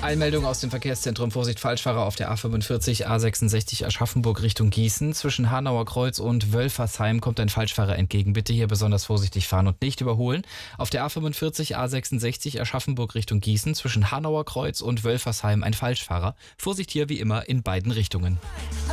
Eilmeldung aus dem Verkehrszentrum. Vorsicht, Falschfahrer auf der A45, A66 Aschaffenburg Richtung Gießen. Zwischen Hanauer Kreuz und Wölfersheim kommt ein Falschfahrer entgegen. Bitte hier besonders vorsichtig fahren und nicht überholen. Auf der A45, A66 Aschaffenburg Richtung Gießen. Zwischen Hanauer Kreuz und Wölfersheim ein Falschfahrer. Vorsicht hier wie immer in beiden Richtungen.